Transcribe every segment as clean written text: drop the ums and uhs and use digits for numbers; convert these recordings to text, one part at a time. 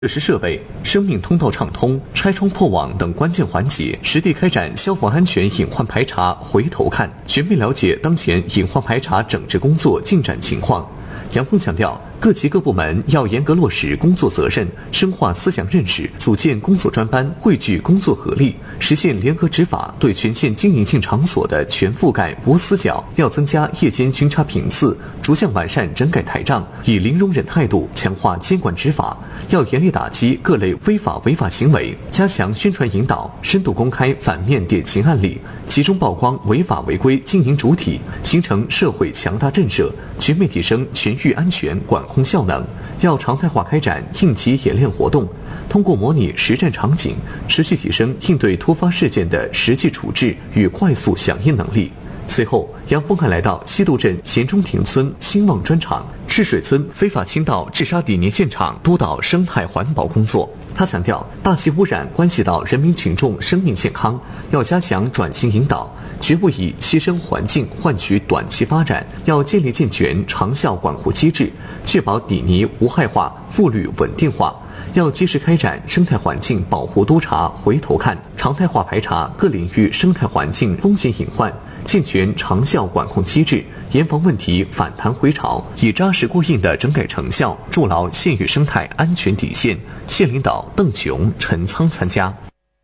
设施设备、生命通道畅通、拆窗破网等关键环节，实地开展消防安全隐患排查回头看，全面了解当前隐患排查整治工作进展情况。杨峰强调，各级各部门要严格落实工作责任，深化思想认识，组建工作专班，汇聚工作合力，实现联合执法，对全县经营性场所的全覆盖无死角。要增加夜间巡查频次，逐项完善整改台账，以零容忍态度强化监管执法。要严厉打击各类非法违法行为，加强宣传引导，深度公开反面典型案例，集中曝光违法违规经营主体，形成社会强大震慑，全面提升群域安全管控效能。要常态化开展应急演练活动，通过模拟实战场景，持续提升应对突发事件的实际处置与快速响应能力。随后，杨峰还来到西渡镇咸中坪村兴旺砖厂、赤水村非法倾倒治沙底泥现场督导生态环保工作。他强调，大气污染关系到人民群众生命健康，要加强转型引导，绝不以牺牲环境换取短期发展，要建立健全长效管护机制，确保底泥无害化、复绿稳定化。要及时开展生态环境保护督查回头看，常态化排查各领域生态环境风险隐患，健全长效管控机制，严防问题反弹回潮，以扎实过硬的整改成效筑牢县域生态安全底线。县领导邓琼、陈仓参加。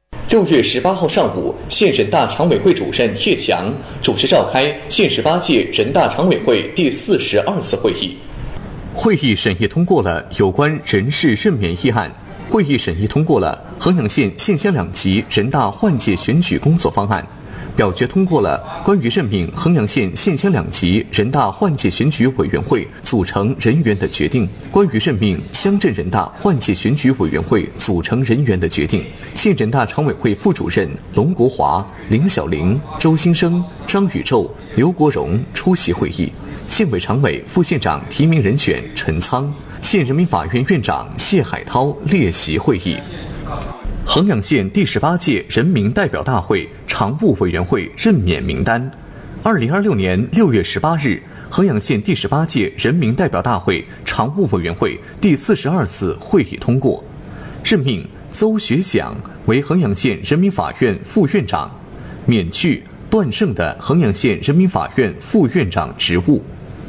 6月18号上午，县人大常委会主任叶强主持召开县18届人大常委会第42次会议。 会议审议通过了有关人事任免议案。会议审议通过了衡阳县县乡2级人大换届选举工作方案，表决通过了关于任命衡阳县县乡2级人大换届选举委员会组成人员的决定，关于任命乡镇人大换届选举委员会组成人员的决定。县人大常委会副主任龙国华、林小玲、周新生、张宇宙、刘国荣出席会议。县委常委、副县长提名人选陈仓，县人民法院院长谢海涛列席会议。衡阳县第18届人民代表大会常务委员会任免名单。2026年6月18日，衡阳县第18届人民代表大会常务委员会第42次会议通过，任命邹学响为衡阳县人民法院副院长，免去段胜的衡阳县人民法院副院长职务。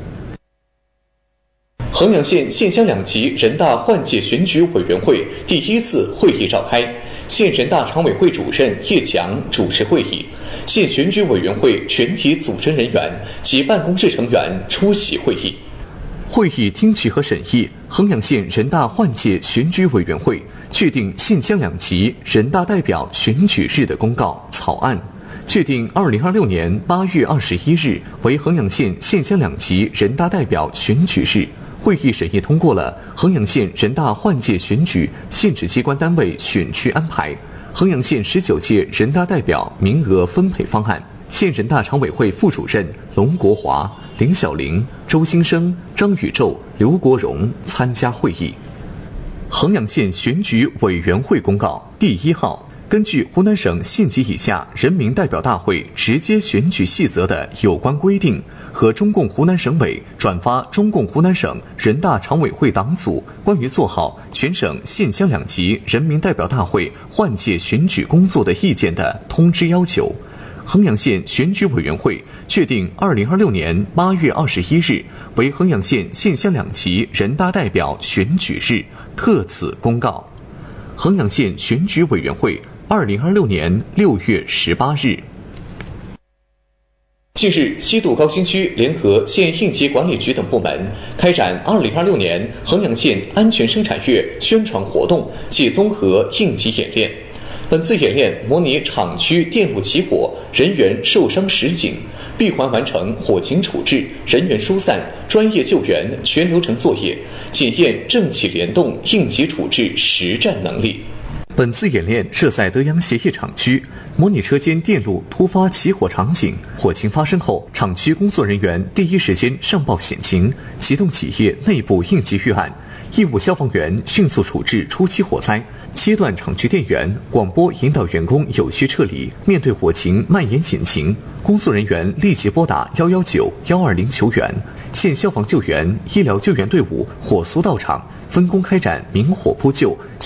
衡阳县县乡2级人大换届选举委员会第1次会议召开，县人大常委会主任叶强主持会议，县选举委员会全体组成人员及办公室成员出席会议。 会议听取和审议衡阳县人大换届选举委员会确定县乡2级人大代表选举日的公告草案，确定2026年8月21日为衡阳县县乡2级人大代表选举日。会议审议通过了衡阳县人大换届选举县直机关单位选区安排、衡阳县19届人大代表名额分配方案。县人大常委会副主任龙国华、林小玲、周新生、张宇宙、刘国荣参加会议。衡阳县选举委员会公告第1号，根据湖南省县级以下人民代表大会直接选举细则的有关规定和中共湖南省委转发中共湖南省人大常委会党组关于做好全省县乡2级人民代表大会换届选举工作的意见的通知要求，衡阳县选举委员会确定2026年8月21日为衡阳县县乡2级人大代表选举日，特此公告。衡阳县选举委员会2026年6月18日。 近日，西渡高新区联合县应急管理局等部门开展2026年衡阳县安全生产月宣传活动暨综合应急演练。本次演练模拟厂区电路起火、人员受伤实景，闭环完成火情处置、人员疏散、专业救援全流程作业，检验政企联动应急处置实战能力。 本次演练设在德阳协业厂区，模拟车间电路突发起火场景。火情发生后，厂区工作人员第一时间上报险情，启动企业内部应急预案。义务消防员迅速处置初期火灾，切断厂区电源，广播引导员工有序撤离。面对火情蔓延险情，工作人员立即拨打119、120求援。县消防救援、医疗救援队伍火速到场， 分工开展明火扑救、